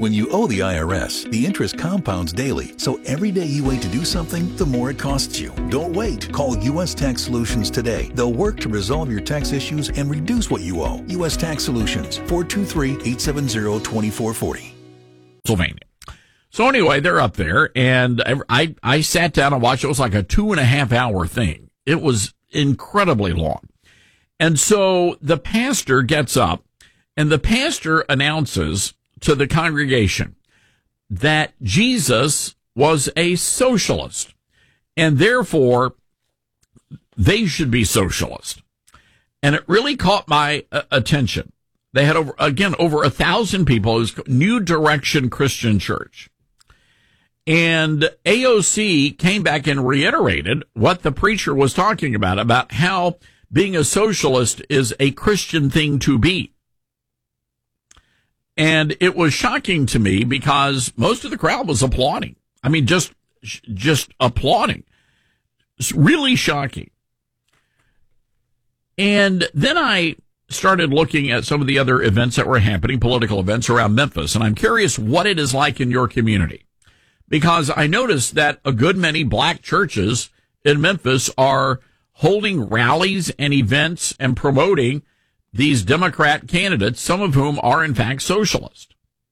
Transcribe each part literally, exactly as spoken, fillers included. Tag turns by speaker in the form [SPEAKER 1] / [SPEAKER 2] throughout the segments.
[SPEAKER 1] When you owe the I R S, the interest compounds daily, so every day you wait to do something, the more it costs you. Don't wait. Call U S Tax Solutions today. They'll work to resolve your tax issues and reduce what you owe. U S Tax Solutions, four two three, eight seven zero, two four four zero.
[SPEAKER 2] Pennsylvania. So anyway, they're up there, and I, I sat down and watched. It was like a two and a half hour thing. It was incredibly long. And so the pastor gets up, and the pastor announces to the congregation that Jesus was a socialist, and therefore they should be socialist. And it really caught my uh, attention. They had over, again, over a thousand people. It was New Direction Christian Church. And A O C came back and reiterated what the preacher was talking about, about how being a socialist is a Christian thing to be. And it was shocking to me because most of the crowd was applauding. I mean, just, just applauding. It's really shocking. And then I started looking at some of the other events that were happening, political events around Memphis. And I'm curious what it is like in your community, because I noticed that a good many black churches in Memphis are holding rallies and events and promoting these Democrat candidates, some of whom are, in fact, socialist.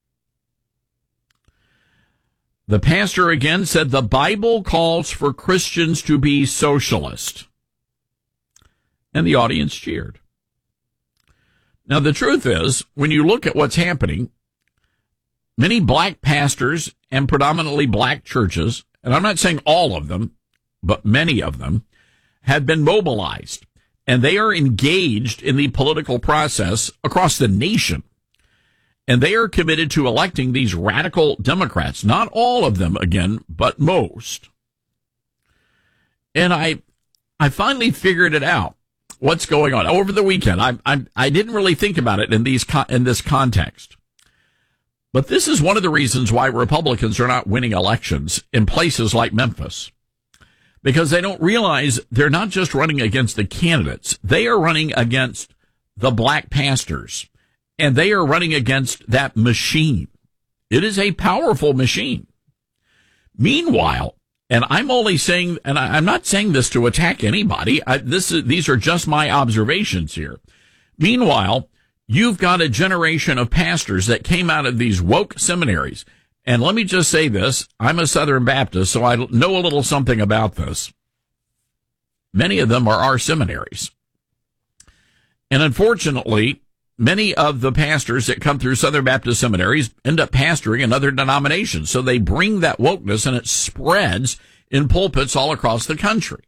[SPEAKER 2] The pastor again said the Bible calls for Christians to be socialist. And the audience cheered. Now, the truth is, when you look at what's happening, many black pastors and predominantly black churches, and I'm not saying all of them, but many of them, have been mobilized. And they are engaged in the political process across the nation. And they are committed to electing these radical Democrats. Not all of them, again, but most. And I, I finally figured it out. What's going on over the weekend? I, I, I didn't really think about it in these, in this context. But this is one of the reasons why Republicans are not winning elections in places like Memphis. Because they don't realize they're not just running against the candidates. They are running against the black pastors. And they are running against that machine. It is a powerful machine. Meanwhile, and I'm only saying, and I, I'm not saying this to attack anybody. I, this is, these are just my observations here. Meanwhile, you've got a generation of pastors that came out of these woke seminaries. And let me just say this. I'm a Southern Baptist, so I know a little something about this. Many of them are our seminaries. And unfortunately, many of the pastors that come through Southern Baptist seminaries end up pastoring in other denominations. So they bring that wokeness and it spreads in pulpits all across the country.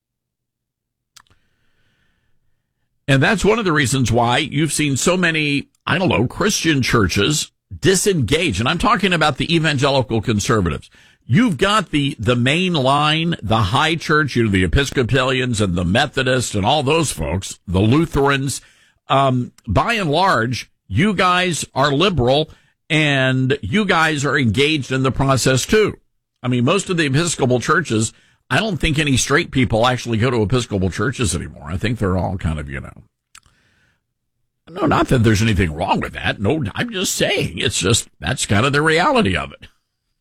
[SPEAKER 2] And that's one of the reasons why you've seen so many, I don't know, Christian churches disengage. And I'm talking about the evangelical conservatives. You've got the, the main line, the high church, you know, the Episcopalians and the Methodists and all those folks, the Lutherans. Um, by and large, you guys are liberal and you guys are engaged in the process too. I mean, most of the Episcopal churches, I don't think any straight people actually go to Episcopal churches anymore. I think they're all kind of, you know, no, not that there's anything wrong with that. No, I'm just saying it's just, that's kind of the reality of it.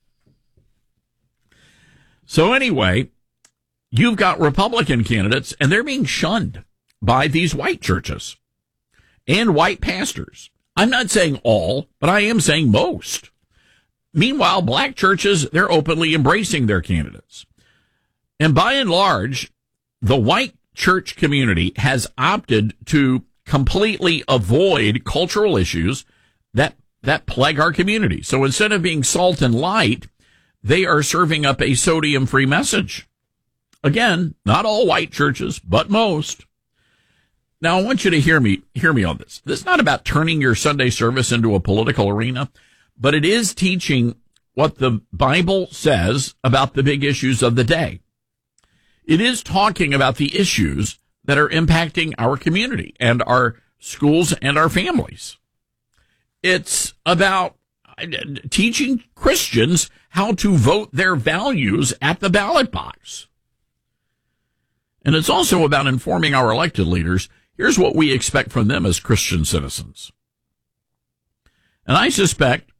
[SPEAKER 2] So anyway, you've got Republican candidates and they're being shunned by these white churches and white pastors. I'm not saying all, but I am saying most. Meanwhile, black churches, they're openly embracing their candidates. And by and large, the white church community has opted to completely avoid cultural issues that, that plague our community. So instead of being salt and light, they are serving up a sodium-free message. Again, not all white churches, but most. Now, I want you to hear me, hear me on this. This is not about turning your Sunday service into a political arena, but it is teaching what the Bible says about the big issues of the day. It is talking about the issues that are impacting our community and our schools and our families. It's about teaching Christians how to vote their values at the ballot box. And it's also about informing our elected leaders. Here's what we expect from them as Christian citizens. And I suspect